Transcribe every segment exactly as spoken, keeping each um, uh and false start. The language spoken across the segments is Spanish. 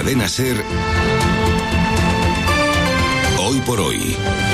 Cadena SER, Hoy por Hoy,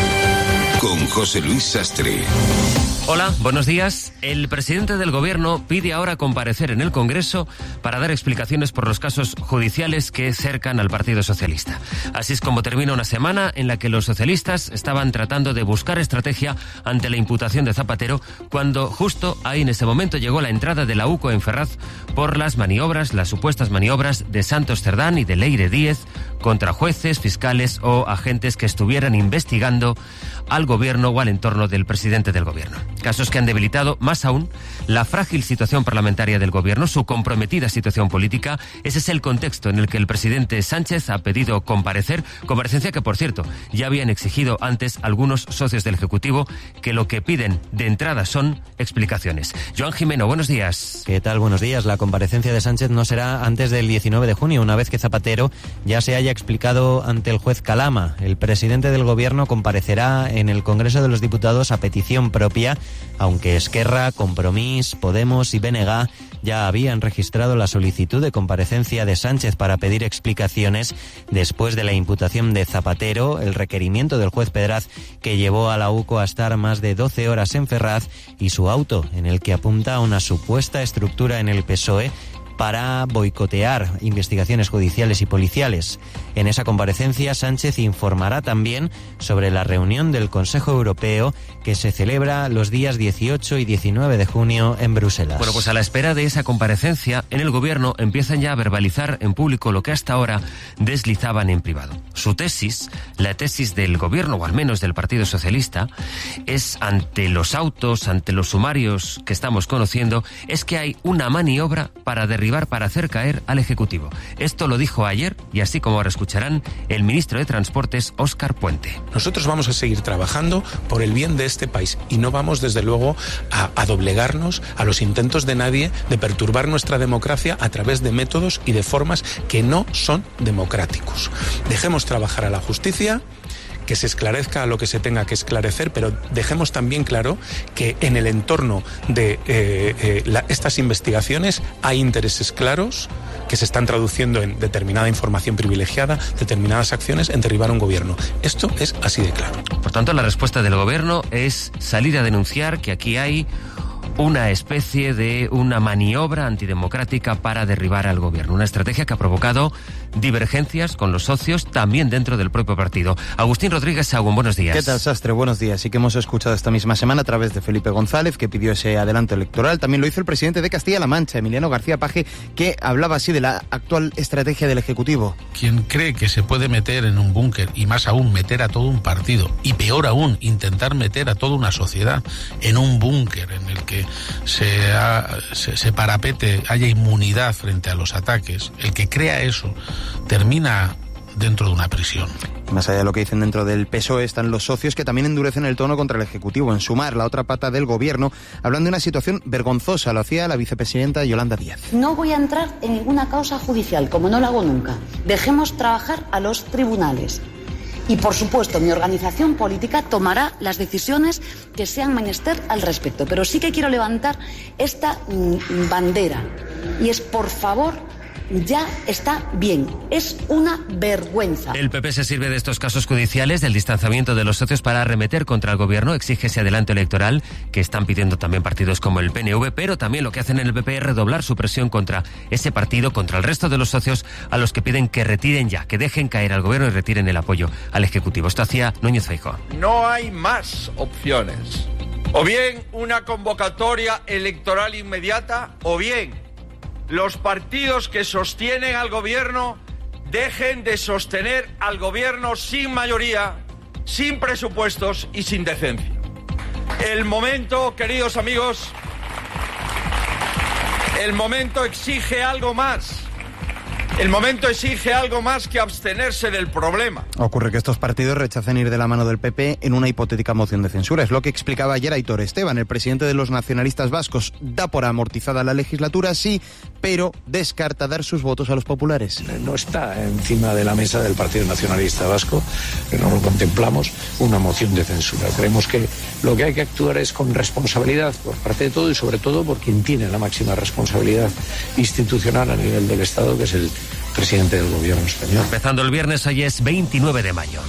con José Luis Sastre. Hola, buenos días. El presidente del Gobierno pide ahora comparecer en el Congreso para dar explicaciones por los casos judiciales que cercan al Partido Socialista. Así es como termina una semana en la que los socialistas estaban tratando de buscar estrategia ante la imputación de Zapatero, cuando justo ahí en ese momento llegó la entrada de la U C O en Ferraz por las maniobras, las supuestas maniobras de Santos Cerdán y de Leire Díez contra jueces, fiscales o agentes que estuvieran investigando al Gobierno o al entorno del presidente del Gobierno. Casos que han debilitado más aún la frágil situación parlamentaria del Gobierno, su comprometida situación política. Ese es el contexto en el que el presidente Sánchez ha pedido comparecer, comparecencia que, por cierto, ya habían exigido antes algunos socios del Ejecutivo, que lo que piden de entrada son explicaciones. Joan Jimeno, buenos días. ¿Qué tal? Buenos días. La comparecencia de Sánchez no será antes del diecinueve de junio, una vez que Zapatero ya se haya explicado ante el juez Calama. El presidente del Gobierno comparecerá en el Congreso de los Diputados a petición propia, aunque Esquerra, Compromís, Podemos y B N G ya habían registrado la solicitud de comparecencia de Sánchez para pedir explicaciones después de la imputación de Zapatero, el requerimiento del juez Pedraz que llevó a la U C O a estar más de doce horas en Ferraz y su auto en el que apunta a una supuesta estructura en el P S O E para boicotear investigaciones judiciales y policiales. En esa comparecencia, Sánchez informará también sobre la reunión del Consejo Europeo que se celebra los días dieciocho y diecinueve de junio en Bruselas. Bueno, pues a la espera de esa comparecencia, en el Gobierno empiezan ya a verbalizar en público lo que hasta ahora deslizaban en privado. Su tesis, la tesis del Gobierno, o al menos del Partido Socialista, es, ante los autos, ante los sumarios que estamos conociendo, es que hay una maniobra para derribar, para hacer caer al Ejecutivo. Esto lo dijo ayer, y así como ahora escucharán, el ministro de Transportes, Óscar Puente. Nosotros vamos a seguir trabajando por el bien de este país y no vamos, desde luego, a, a doblegarnos a los intentos de nadie de perturbar nuestra democracia a través de métodos y de formas que no son democráticos. Dejemos trabajar a la justicia, que se esclarezca lo que se tenga que esclarecer, pero dejemos también claro que en el entorno de eh, eh, la, estas investigaciones hay intereses claros que se están traduciendo en determinada información privilegiada, determinadas acciones en derribar un gobierno. Esto es así de claro. Por tanto, la respuesta del Gobierno es salir a denunciar que aquí hay una especie de una maniobra antidemocrática para derribar al Gobierno. Una estrategia que ha provocado divergencias con los socios también dentro del propio partido. Agustín Rodríguez Sagún, buenos días. ¿Qué tal, Sastre? Buenos días. Sí que hemos escuchado esta misma semana a través de Felipe González, que pidió ese adelanto electoral. También lo hizo el presidente de Castilla-La Mancha, Emiliano García Paje, que hablaba así de la actual estrategia del Ejecutivo. Quien cree que se puede meter en un búnker, y más aún meter a todo un partido, y peor aún, intentar meter a toda una sociedad en un búnker en el que se, ha, se, se parapete, haya inmunidad frente a los ataques, el que crea eso termina dentro de una prisión. Más allá de lo que dicen dentro del P S O E están los socios que también endurecen el tono contra el Ejecutivo. En Sumar, la otra pata del Gobierno, hablando de una situación vergonzosa. Lo hacía la vicepresidenta Yolanda Díaz. No voy a entrar en ninguna causa judicial, como no lo hago nunca. Dejemos trabajar a los tribunales. Y, por supuesto, mi organización política tomará las decisiones que sean menester al respecto. Pero sí que quiero levantar esta mm, bandera. Y es, por favor, ya está bien. Es una vergüenza. El P P se sirve de estos casos judiciales, del distanciamiento de los socios, para arremeter contra el Gobierno. Exige ese adelanto electoral que están pidiendo también partidos como el P N V, pero también lo que hacen en el P P es redoblar su presión contra ese partido, contra el resto de los socios, a los que piden que retiren ya, que dejen caer al Gobierno y retiren el apoyo al Ejecutivo. Esto hacía Núñez Feijóo. No hay más opciones. O bien una convocatoria electoral inmediata, o bien los partidos que sostienen al Gobierno dejen de sostener al Gobierno sin mayoría, sin presupuestos y sin decencia. El momento, queridos amigos, el momento exige algo más. El momento exige algo más que abstenerse del problema. Ocurre que estos partidos rechazan ir de la mano del P P en una hipotética moción de censura. Es lo que explicaba ayer Aitor Esteban, el presidente de los nacionalistas vascos. Da por amortizada la legislatura, sí, pero descarta dar sus votos a los populares. No está encima de la mesa del Partido Nacionalista Vasco, no lo contemplamos, una moción de censura. Creemos que lo que hay que actuar es con responsabilidad por parte de todo y sobre todo por quien tiene la máxima responsabilidad institucional a nivel del Estado, que es el presidente del gobierno español. Empezando el viernes, hoy es veintinueve de mayo.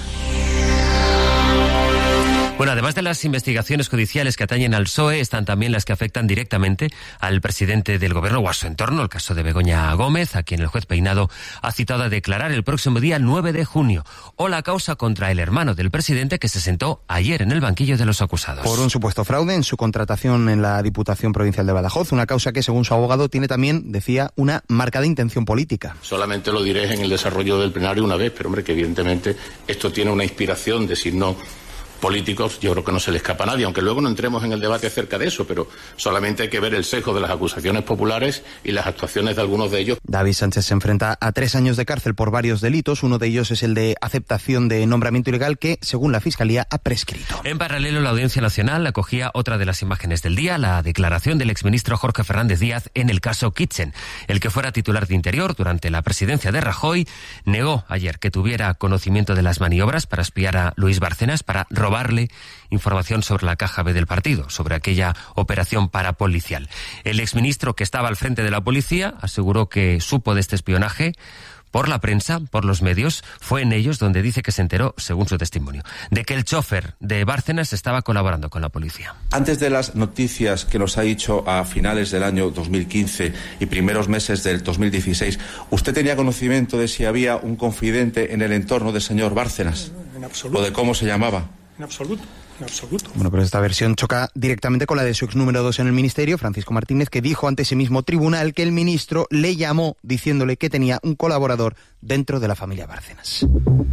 Bueno, además de las investigaciones judiciales que atañen al P S O E, están también las que afectan directamente al presidente del gobierno o a su entorno, el caso de Begoña Gómez, a quien el juez Peinado ha citado a declarar el próximo día nueve de junio, o la causa contra el hermano del presidente que se sentó ayer en el banquillo de los acusados. Por un supuesto fraude en su contratación en la Diputación Provincial de Badajoz, una causa que, según su abogado, tiene también, decía, una marcada intención política. Solamente lo diré en el desarrollo del plenario una vez, pero hombre, que evidentemente esto tiene una inspiración de signo políticos, yo creo que no se le escapa a nadie, aunque luego no entremos en el debate acerca de eso, pero solamente hay que ver el sesgo de las acusaciones populares y las actuaciones de algunos de ellos. David Sánchez se enfrenta a tres años de cárcel por varios delitos. Uno de ellos es el de aceptación de nombramiento ilegal que, según la Fiscalía, ha prescrito. En paralelo, la Audiencia Nacional acogía otra de las imágenes del día, la declaración del exministro Jorge Fernández Díaz en el caso Kitchen. El que fuera titular de Interior durante la presidencia de Rajoy negó ayer que tuviera conocimiento de las maniobras para espiar a Luis Bárcenas, para robar darle información sobre la caja B del partido, sobre aquella operación parapolicial. El exministro que estaba al frente de la policía aseguró que supo de este espionaje por la prensa, por los medios. Fue en ellos donde dice que se enteró, según su testimonio, de que el chofer de Bárcenas estaba colaborando con la policía. Antes de las noticias que nos ha dicho a finales del año dos mil quince y primeros meses del dos mil dieciséis, ¿usted tenía conocimiento de si había un confidente en el entorno del señor Bárcenas? En absoluto. ¿O de cómo se llamaba? En absoluto. En absoluto. Bueno, pero esta versión choca directamente con la de su ex número dos en el Ministerio, Francisco Martínez, que dijo ante ese mismo tribunal que el ministro le llamó diciéndole que tenía un colaborador dentro de la familia Bárcenas.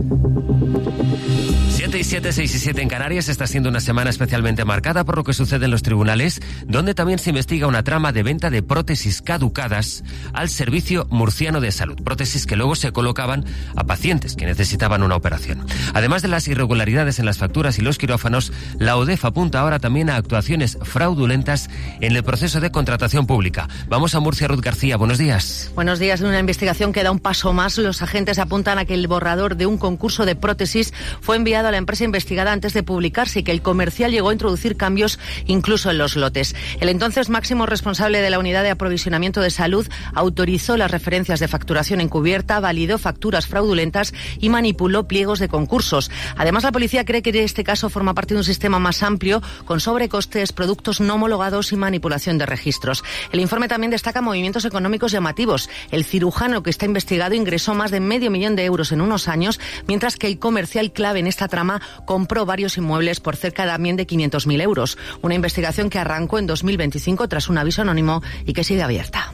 siete y siete, seis y siete en Canarias. Está siendo una semana especialmente marcada por lo que sucede en los tribunales, donde también se investiga una trama de venta de prótesis caducadas al Servicio Murciano de Salud. Prótesis que luego se colocaban a pacientes que necesitaban una operación. Además de las irregularidades en las facturas y los quirófanos, la U D E F apunta ahora también a actuaciones fraudulentas en el proceso de contratación pública. Vamos a Murcia, Ruth García. Buenos días. Buenos días. De una investigación que da un paso más, los agentes apuntan a que el borrador de un concurso de prótesis fue enviado a la empresa investigada antes de publicarse y que el comercial llegó a introducir cambios incluso en los lotes. El entonces máximo responsable de la unidad de aprovisionamiento de salud autorizó las referencias de facturación encubierta, validó facturas fraudulentas y manipuló pliegos de concursos. Además, la policía cree que este caso forma parte de un sistema más amplio con sobrecostes, productos no homologados y manipulación de registros. El informe también destaca movimientos económicos llamativos. El cirujano que está investigado ingresó más de medio millón de euros en unos años, mientras que el comercial clave en esta trama compró varios inmuebles por cerca también de quinientos mil euros. Una investigación que arrancó en dos mil veinticinco tras un aviso anónimo y que sigue abierta.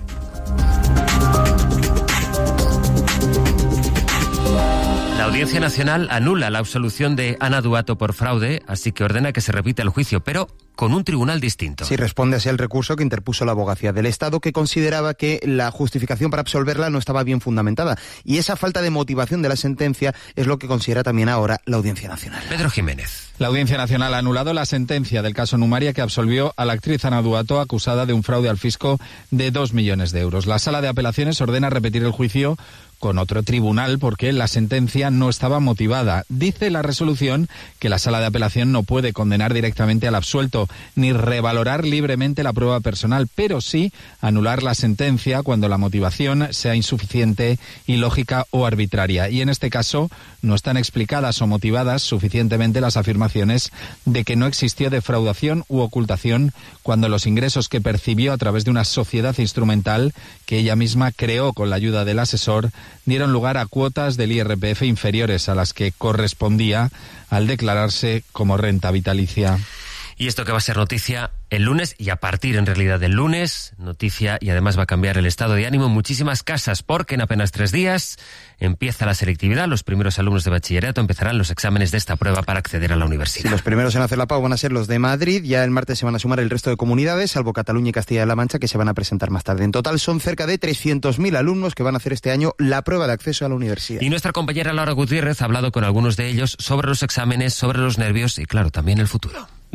La Audiencia Nacional anula la absolución de Ana Duato por fraude, así que ordena que se repita el juicio, pero con un tribunal distinto. Sí, responde así al recurso que interpuso la Abogacía del Estado, que consideraba que la justificación para absolverla no estaba bien fundamentada. Y esa falta de motivación de la sentencia es lo que considera también ahora la Audiencia Nacional. Pedro Jiménez. La Audiencia Nacional ha anulado la sentencia del caso Numaria que absolvió a la actriz Ana Duato, acusada de un fraude al fisco de dos millones de euros. La Sala de Apelaciones ordena repetir el juicio con otro tribunal porque la sentencia no estaba motivada. Dice la resolución que la Sala de Apelación no puede condenar directamente al absuelto ni revalorar libremente la prueba personal, pero sí anular la sentencia cuando la motivación sea insuficiente, ilógica o arbitraria. Y en este caso no están explicadas o motivadas suficientemente las afirmaciones de que no existió defraudación u ocultación cuando los ingresos que percibió a través de una sociedad instrumental que ella misma creó con la ayuda del asesor dieron lugar a cuotas del I R P F inferiores a las que correspondía al declararse como renta vitalicia. Y esto que va a ser noticia el lunes y a partir en realidad del lunes, noticia y además va a cambiar el estado de ánimo en muchísimas casas porque en apenas tres días empieza la selectividad. Los primeros alumnos de bachillerato empezarán los exámenes de esta prueba para acceder a la universidad. Sí, los primeros en hacer la pau van a ser los de Madrid. Ya el martes se van a sumar el resto de comunidades, salvo Cataluña y Castilla-La Mancha, que se van a presentar más tarde. En total son cerca de trescientos mil alumnos que van a hacer este año la prueba de acceso a la universidad. Y nuestra compañera Laura Gutiérrez ha hablado con algunos de ellos sobre los exámenes, sobre los nervios y claro, también el futuro.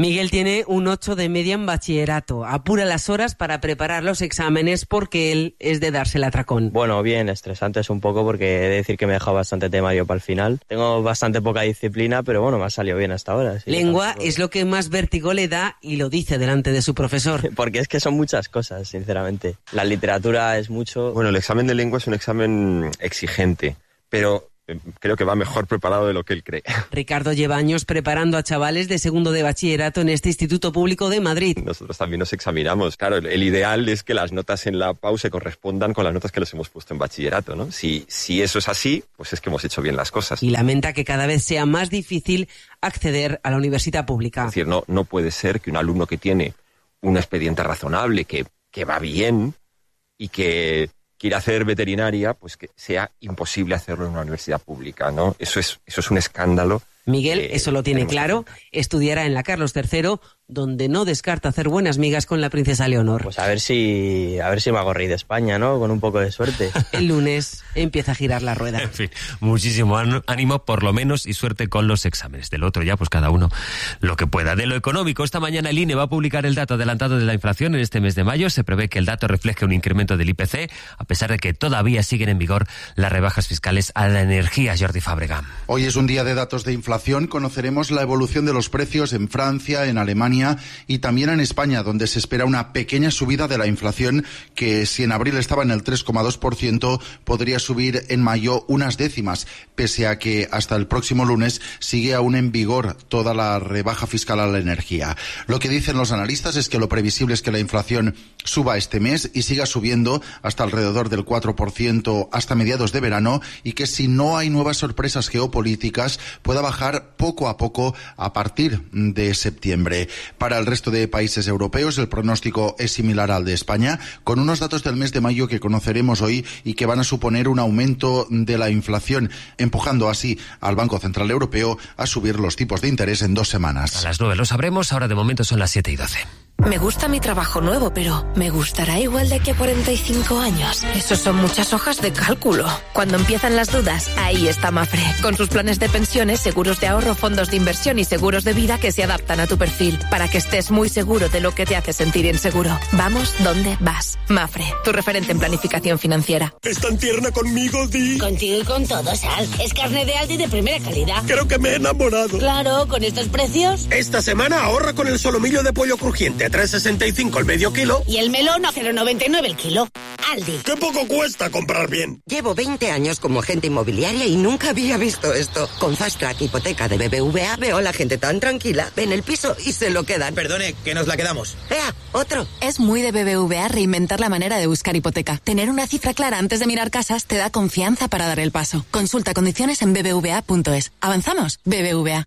Miguel tiene un ocho de media en bachillerato. Apura las horas para preparar los exámenes porque él es de darse el atracón. Bueno, bien, estresante es un poco porque he de decir que me he dejado bastante temario para el final. Tengo bastante poca disciplina, pero bueno, me ha salido bien hasta ahora. Sí, Lengua tampoco es lo que más vértigo le da y lo dice delante de su profesor. Porque es que son muchas cosas, sinceramente. La literatura es mucho... Bueno, el examen de lengua es un examen exigente, pero creo que va mejor preparado de lo que él cree. Ricardo lleva años preparando a chavales de segundo de bachillerato en este Instituto Público de Madrid. Nosotros también nos examinamos. Claro, el ideal es que las notas en la P A U se correspondan con las notas que les hemos puesto en bachillerato, ¿no? Si, si eso es así, pues es que hemos hecho bien las cosas. Y lamenta que cada vez sea más difícil acceder a la universidad pública. Es decir, no, no puede ser que un alumno que tiene un expediente razonable, que, que va bien y que quiere hacer veterinaria, pues que sea imposible hacerlo en una universidad pública, ¿no? Eso es, eso es un escándalo. Miguel, eh, eso lo tiene claro, estudiará en la Carlos tercero, donde no descarta hacer buenas migas con la princesa Leonor. Pues a ver si a ver si me hago rey de España, ¿no? Con un poco de suerte. El lunes empieza a girar la rueda. En fin, muchísimo ánimo, por lo menos, y suerte con los exámenes. Del otro ya, pues cada uno lo que pueda. De lo económico, esta mañana el I N E va a publicar el dato adelantado de la inflación en este mes de mayo. Se prevé que el dato refleje un incremento del I P C, a pesar de que todavía siguen en vigor las rebajas fiscales a la energía. Jordi Fábrega. Hoy es un día de datos de inflación. Conoceremos la evolución de los precios en Francia, en Alemania y también en España, donde se espera una pequeña subida de la inflación que, si en abril estaba en el tres coma dos por ciento, podría subir en mayo unas décimas, pese a que hasta el próximo lunes sigue aún en vigor toda la rebaja fiscal a la energía. Lo que dicen los analistas es que lo previsible es que la inflación suba este mes y siga subiendo hasta alrededor del cuatro por ciento hasta mediados de verano, y que si no hay nuevas sorpresas geopolíticas pueda bajar poco a poco a partir de septiembre. Para el resto de países europeos el pronóstico es similar al de España, con unos datos del mes de mayo que conoceremos hoy y que van a suponer un aumento de la inflación, empujando así al Banco Central Europeo a subir los tipos de interés en dos semanas. A las nueve lo sabremos, ahora de momento son las siete y doce. Me gusta mi trabajo nuevo, pero ¿me gustará igual de aquí a cuarenta y cinco años? Eso son muchas hojas de cálculo. Cuando empiezan las dudas, ahí está Mafre, con sus planes de pensiones, seguros de ahorro, fondos de inversión y seguros de vida que se adaptan a tu perfil, para que estés muy seguro de lo que te hace sentir inseguro. Vamos donde vas. Mafre, tu referente en planificación financiera. ¿Es tan tierna conmigo, Di? Contigo y con todo, Sal. Es carne de Aldi de primera calidad. Creo que me he enamorado. Claro, con estos precios. Esta semana ahorra con el solomillo de pollo crujiente a tres sesenta y cinco el medio kilo. Y el melón a cero noventa y nueve el kilo. Aldi. ¡Qué poco cuesta comprar bien! Llevo veinte años como agente inmobiliaria y nunca había visto esto. Con Fast Track Hipoteca de B B V A veo a la gente tan tranquila. Ven el piso y se lo quedan. Perdone, que nos la quedamos. ¡Ea! ¡Otro! Es muy de B B V A reinventar la manera de buscar hipoteca. Tener una cifra clara antes de mirar casas te da confianza para dar el paso. Consulta condiciones en b b v a punto es. ¿Avanzamos? B B V A.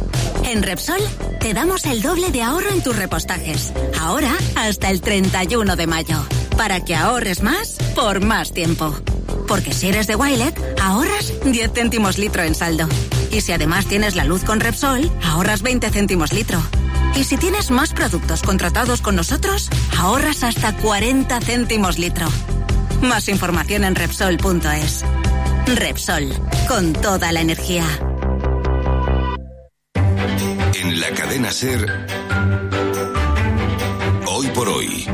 En Repsol te damos el doble de ahorro en tus repostajes. Ahora hasta el treinta y uno de mayo. Para que ahorres más por más tiempo. Porque si eres de Wilet, ahorras diez céntimos litro en saldo. Y si además tienes la luz con Repsol, ahorras veinte céntimos litro. Y si tienes más productos contratados con nosotros, ahorras hasta cuarenta céntimos litro. Más información en Repsol punto es. Repsol, con toda la energía. En la cadena SER, Hoy por Hoy,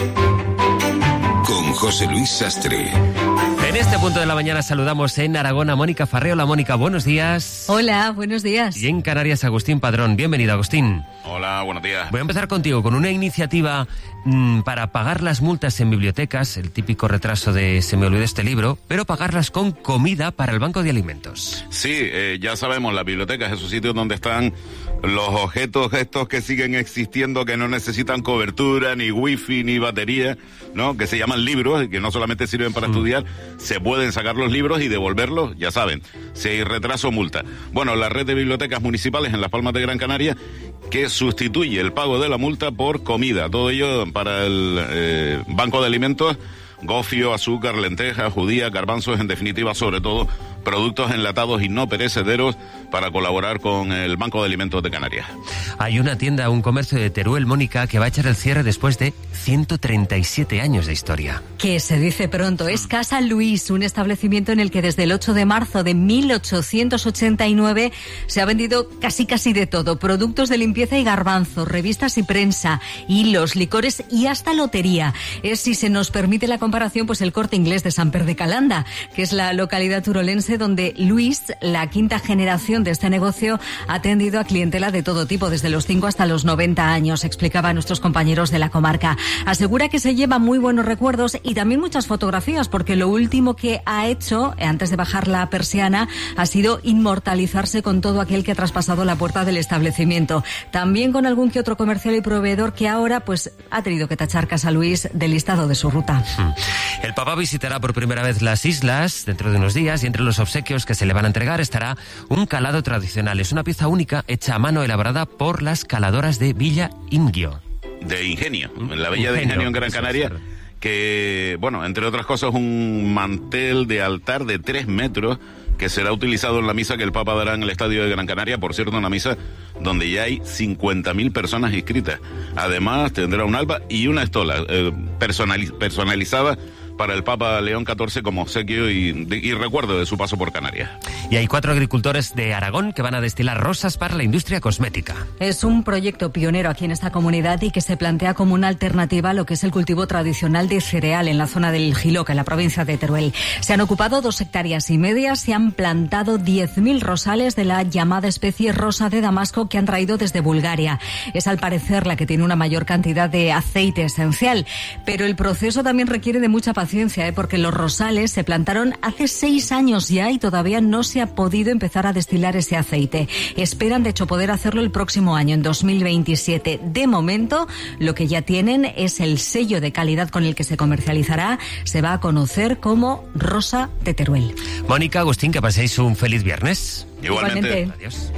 con José Luis Sastre. En este punto de la mañana saludamos en Aragón a Mónica Farré. Hola Mónica, buenos días. Hola, buenos días. Y en Canarias, Agustín Padrón. Bienvenido, Agustín. Hola, buenos días. Voy a empezar contigo con una iniciativa mmm, para pagar las multas en bibliotecas, el típico retraso de se me olvidó este libro, pero pagarlas con comida para el Banco de Alimentos. Sí, eh, ya sabemos, las bibliotecas, esos sitios donde están los objetos estos que siguen existiendo, que no necesitan cobertura, ni wifi, ni batería, ¿no? Que se llaman libros, que no solamente sirven para mm. estudiar, se pueden sacar los libros y devolverlos, ya saben, si hay retraso, multa. Bueno, la red de bibliotecas municipales en Las Palmas de Gran Canaria, que sustituye el pago de la multa por comida, todo ello para el eh, Banco de Alimentos, gofio, azúcar, lentejas, judía, garbanzos, en definitiva, sobre todo, productos enlatados y no perecederos para colaborar con el Banco de Alimentos de Canarias. Hay una tienda, un comercio de Teruel, Mónica, que va a echar el cierre después de ciento treinta y siete años de historia. Que se dice pronto. Es Casa Luis, un establecimiento en el que desde el ocho de marzo de mil ochocientos ochenta y nueve se ha vendido casi casi de todo. Productos de limpieza y garbanzos, revistas y prensa, hilos, licores y hasta lotería. Es, si se nos permite la comparación, pues el Corte Inglés de Samper de Calanda, que es la localidad turolense donde Luis, la quinta generación de este negocio, ha atendido a clientela de todo tipo, desde los cinco hasta los noventa años, explicaba a nuestros compañeros de la comarca. Asegura que se lleva muy buenos recuerdos y también muchas fotografías, porque lo último que ha hecho, antes de bajar la persiana, ha sido inmortalizarse con todo aquel que ha traspasado la puerta del establecimiento. También con algún que otro comercial y proveedor que ahora pues ha tenido que tachar Casa Luis del listado de su ruta. El Papa visitará por primera vez las islas dentro de unos días y entre los obsequios que se le van a entregar estará un calado tradicional. Es una pieza única hecha a mano, elaborada por las caladoras de Villa Ingenio. De Ingenio, la Villa de Ingenio en Gran Canaria, que, bueno, entre otras cosas, un mantel de altar de tres metros que será utilizado en la misa que el Papa dará en el Estadio de Gran Canaria, por cierto, una misa donde ya hay cincuenta mil personas inscritas. Además, tendrá un alba y una estola eh, personaliz- personalizada para el Papa León catorce como obsequio y, y recuerdo de su paso por Canarias. Y hay cuatro agricultores de Aragón que van a destilar rosas para la industria cosmética. Es un proyecto pionero aquí en esta comunidad y que se plantea como una alternativa a lo que es el cultivo tradicional de cereal en la zona del Jiloca, en la provincia de Teruel. Se han ocupado dos hectáreas y media, se han plantado diez mil rosales de la llamada especie rosa de Damasco que han traído desde Bulgaria. Es al parecer la que tiene una mayor cantidad de aceite esencial, pero el proceso también requiere de mucha paciencia. Paciencia, ¿eh? Porque los rosales se plantaron hace seis años ya y todavía no se ha podido empezar a destilar ese aceite. Esperan, de hecho, poder hacerlo el próximo año, en dos mil veintisiete. De momento, lo que ya tienen es el sello de calidad con el que se comercializará. Se va a conocer como Rosa de Teruel. Mónica, Agustín, que paséis un feliz viernes. Igualmente. Igualmente. Adiós.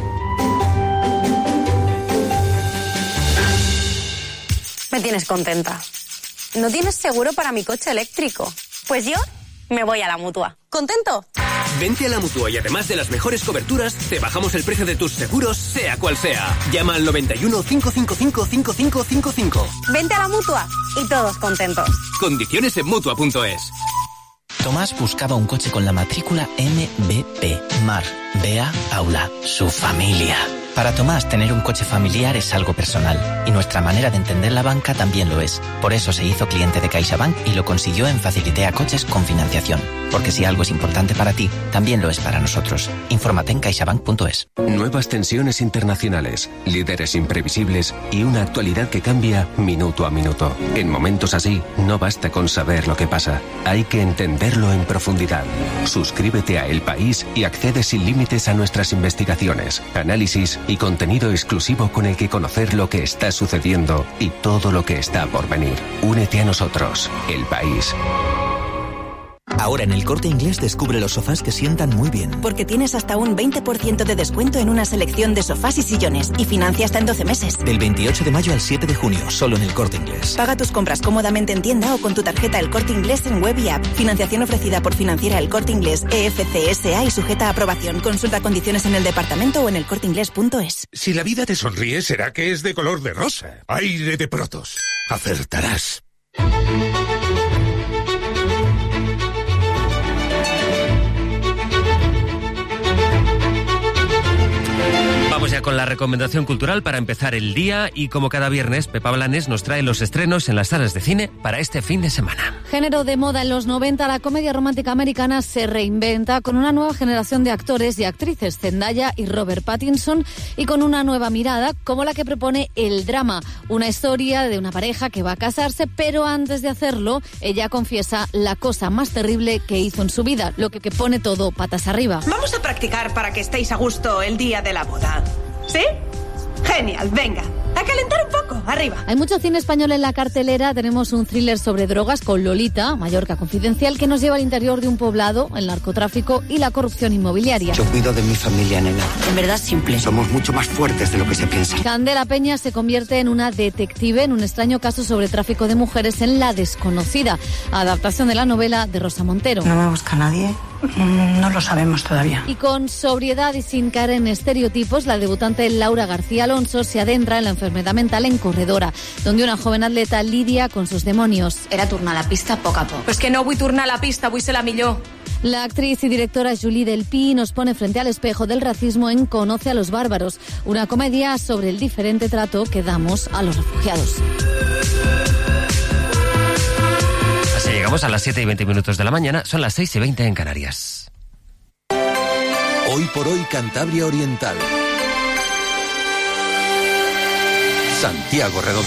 Me tienes contenta. ¿No tienes seguro para mi coche eléctrico? Pues yo me voy a la Mutua. ¿Contento? Vente a la Mutua y además de las mejores coberturas, te bajamos el precio de tus seguros, sea cual sea. Llama al noventa y uno, cinco cinco cinco, cinco cinco cinco cinco. Vente a la Mutua y todos contentos. Condiciones en Mutua punto es. Tomás buscaba un coche con la matrícula M B P. Mar, Bea, Aula, su familia. Para Tomás, tener un coche familiar es algo personal, y nuestra manera de entender la banca también lo es. Por eso se hizo cliente de CaixaBank y lo consiguió en Facilitea Coches con financiación. Porque si algo es importante para ti, también lo es para nosotros. Infórmate en caixabank punto es. Nuevas tensiones internacionales, líderes imprevisibles y una actualidad que cambia minuto a minuto. En momentos así, no basta con saber lo que pasa, hay que entenderlo en profundidad. Suscríbete a El País y accede sin límites a nuestras investigaciones, análisis y contenido exclusivo con el que conocer lo que está sucediendo y todo lo que está por venir. Únete a nosotros, El País. Ahora en El Corte Inglés descubre los sofás que sientan muy bien. Porque tienes hasta un veinte por ciento de descuento en una selección de sofás y sillones y financia hasta en doce meses. Del veintiocho de mayo al siete de junio, solo en El Corte Inglés. Paga tus compras cómodamente en tienda o con tu tarjeta El Corte Inglés en web y app. Financiación ofrecida por Financiera El Corte Inglés E F C S A y sujeta a aprobación. Consulta condiciones en el departamento o en el corte inglés punto es. Si la vida te sonríe, será que es de color de rosa. Aire de Protos. Acertarás. Vamos ya con la recomendación cultural para empezar el día y como cada viernes, Pepa Blanes nos trae los estrenos en las salas de cine para este fin de semana. Género de moda en los noventa, la comedia romántica americana se reinventa con una nueva generación de actores y actrices, Zendaya y Robert Pattinson, y con una nueva mirada como la que propone el drama, una historia de una pareja que va a casarse, pero antes de hacerlo, ella confiesa la cosa más terrible que hizo en su vida, lo que, que pone todo patas arriba. Vamos a practicar para que estéis a gusto el día de la boda. ¿Sí? Genial, venga. A calentar un poco, arriba. Hay mucho cine español en la cartelera. Tenemos un thriller sobre drogas con Lolita, Mallorca Confidencial, que nos lleva al interior de un poblado, el narcotráfico y la corrupción inmobiliaria. Yo cuido de mi familia, nena. En verdad simple. Somos mucho más fuertes de lo que se piensa. Candela Peña se convierte en una detective en un extraño caso sobre tráfico de mujeres en La Desconocida, adaptación de la novela de Rosa Montero. ¿No me busca nadie? No lo sabemos todavía. Y con sobriedad y sin caer en estereotipos, la debutante Laura García Alonso se adentra en la enfermedad mental en Corredora, donde una joven atleta lidia con sus demonios. Era tornar a la pista a poc a poc. Pues que no vull tornar a la pista, vull ser la millor. La actriz y directora Julie Delpy nos pone frente al espejo del racismo en Conoce a los bárbaros, una comedia sobre el diferente trato que damos a los refugiados. Así llegamos a las siete y veinte minutos de la mañana, son las seis y veinte en Canarias. Hoy por hoy Cantabria Oriental. Santiago Redondo.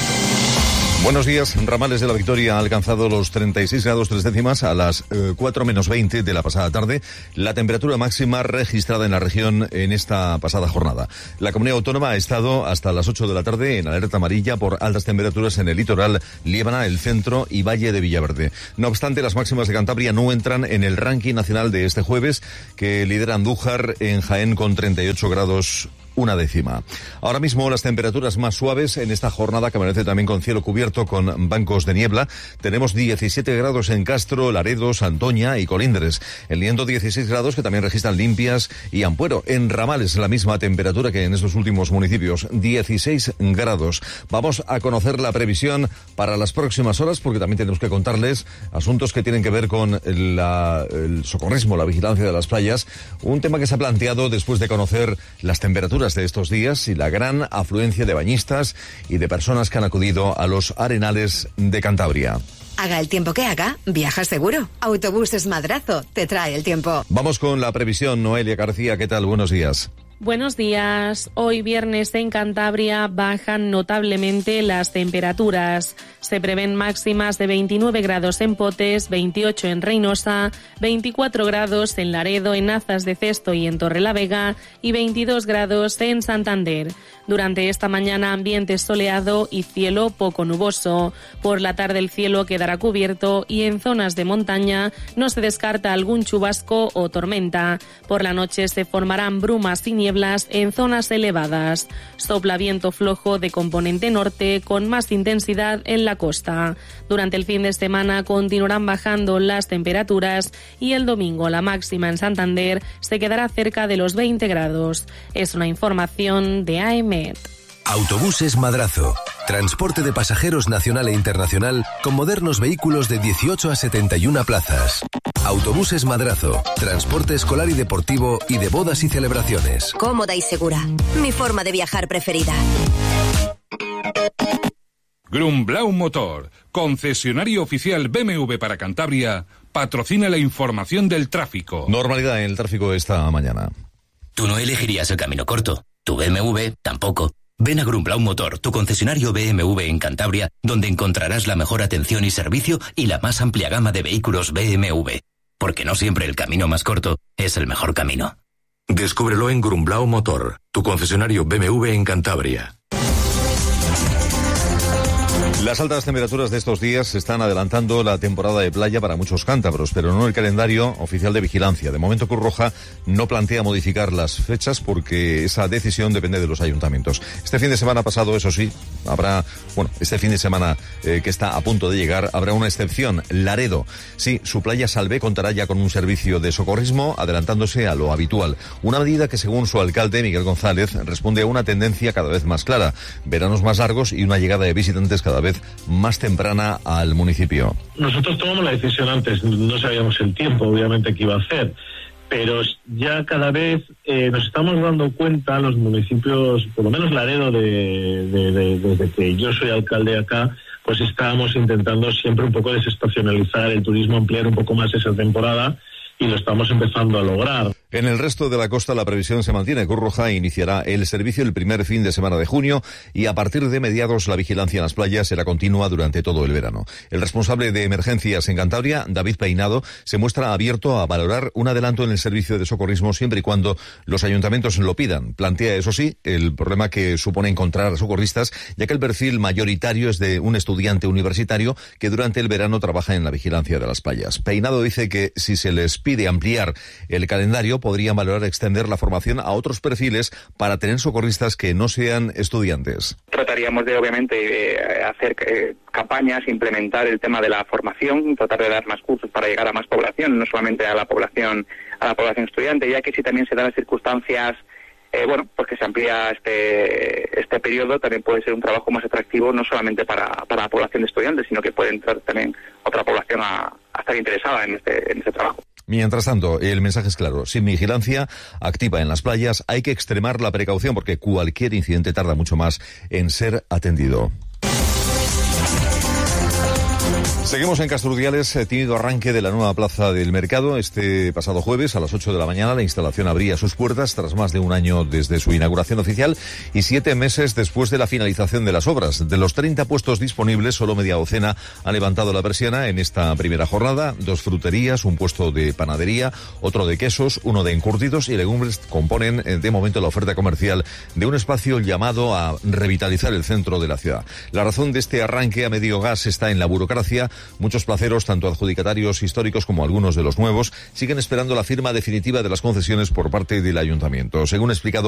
Buenos días. Ramales de la Victoria ha alcanzado los treinta y seis grados tres décimas a las eh, cuatro menos veinte de la pasada tarde, la temperatura máxima registrada en la región en esta pasada jornada. La comunidad autónoma ha estado hasta las ocho de la tarde en alerta amarilla por altas temperaturas en el litoral, Liébana, el centro y Valle de Villaverde. No obstante, las máximas de Cantabria no entran en el ranking nacional de este jueves, que lidera Andújar en Jaén con treinta y ocho grados una décima. Ahora mismo las temperaturas más suaves en esta jornada, que amanece también con cielo cubierto con bancos de niebla. Tenemos diecisiete grados en Castro, Laredo, Santoña y Colindres. En Liendo dieciséis grados, que también registran Limpias y Ampuero. En Ramales la misma temperatura que en estos últimos municipios, dieciséis grados. Vamos a conocer la previsión para las próximas horas, porque también tenemos que contarles asuntos que tienen que ver con la, el socorrismo, la vigilancia de las playas. Un tema que se ha planteado después de conocer las temperaturas de estos días y la gran afluencia de bañistas y de personas que han acudido a los arenales de Cantabria. Haga el tiempo que haga, viaja seguro. Autobuses Madrazo te trae el tiempo. Vamos con la previsión. Noelia García, ¿qué tal? Buenos días. Buenos días. Hoy viernes en Cantabria bajan notablemente las temperaturas. Se prevén máximas de veintinueve grados en Potes, veintiocho en Reynosa, veinticuatro grados en Laredo, en Azas de Cesto y en Torrelavega y veintidós grados en Santander. Durante esta mañana ambiente soleado y cielo poco nuboso. Por la tarde el cielo quedará cubierto y en zonas de montaña no se descarta algún chubasco o tormenta. Por la noche se formarán brumas y nieblas en zonas elevadas. Sopla viento flojo de componente norte con más intensidad en la costa. Durante el fin de semana continuarán bajando las temperaturas y el domingo la máxima en Santander se quedará cerca de los veinte grados. Es una información de A E M E T. Autobuses Madrazo. Transporte de pasajeros nacional e internacional con modernos vehículos de dieciocho a setenta y una plazas. Autobuses Madrazo. Transporte escolar y deportivo y de bodas y celebraciones. Cómoda y segura. Mi forma de viajar preferida. Grumblau Motor, concesionario oficial B M W para Cantabria, patrocina la información del tráfico. Normalidad en el tráfico esta mañana. Tú no elegirías el camino corto. Tu B M W tampoco. Ven a Grumblau Motor, tu concesionario B M W en Cantabria, donde encontrarás la mejor atención y servicio y la más amplia gama de vehículos B M W. Porque no siempre el camino más corto es el mejor camino. Descúbrelo en Grumblau Motor, tu concesionario B M W en Cantabria. Las altas temperaturas de estos días están adelantando la temporada de playa para muchos cántabros, pero no el calendario oficial de vigilancia. De momento, Cruz Roja no plantea modificar las fechas porque esa decisión depende de los ayuntamientos. Este fin de semana pasado, eso sí, habrá, bueno, este fin de semana eh, que está a punto de llegar, habrá una excepción, Laredo. Sí, su playa Salvé contará ya con un servicio de socorrismo, adelantándose a lo habitual. Una medida que, según su alcalde, Miguel González, responde a una tendencia cada vez más clara. Veranos más largos y una llegada de visitantes cada vez más temprana al municipio. Nosotros tomamos la decisión antes, no sabíamos el tiempo obviamente que iba a hacer, pero ya cada vez eh, nos estamos dando cuenta los municipios, por lo menos Laredo, de, de, de, desde que yo soy alcalde acá, pues estábamos intentando siempre un poco desestacionalizar el turismo, ampliar un poco más esa temporada y lo estamos empezando a lograr. En el resto de la costa la previsión se mantiene. Cruz Roja iniciará el servicio el primer fin de semana de junio y a partir de mediados la vigilancia en las playas será continua durante todo el verano. El responsable de emergencias en Cantabria, David Peinado, se muestra abierto a valorar un adelanto en el servicio de socorrismo siempre y cuando los ayuntamientos lo pidan. Plantea, eso sí, el problema que supone encontrar socorristas, ya que el perfil mayoritario es de un estudiante universitario que durante el verano trabaja en la vigilancia de las playas. Peinado dice que si se les pide ampliar el calendario ello podrían valorar extender la formación a otros perfiles para tener socorristas que no sean estudiantes. Trataríamos de, obviamente, eh, hacer eh, campañas, implementar el tema de la formación, tratar de dar más cursos para llegar a más población, no solamente a la población a la población estudiante, ya que si también se dan las circunstancias, eh, bueno, pues que se amplía este este periodo, también puede ser un trabajo más atractivo, no solamente para, para la población de estudiantes, sino que puede entrar también otra población a, a estar interesada en este, en este trabajo. Mientras tanto, el mensaje es claro. Sin vigilancia activa en las playas, hay que extremar la precaución porque cualquier incidente tarda mucho más en ser atendido. Seguimos en Castrudiales, eh, tímido arranque de la nueva plaza del mercado. Este pasado jueves a las ocho de la mañana la instalación abría sus puertas tras más de un año desde su inauguración oficial y siete meses después de la finalización de las obras. De los treinta puestos disponibles, solo media docena ha levantado la persiana en esta primera jornada. Dos fruterías, un puesto de panadería, otro de quesos, uno de encurtidos y legumbres componen eh, de momento la oferta comercial de un espacio llamado a revitalizar el centro de la ciudad. La razón de este arranque a medio gas está en la burocracia. Muchos placeros, tanto adjudicatarios históricos como algunos de los nuevos, siguen esperando la firma definitiva de las concesiones por parte del ayuntamiento. Según ha explicado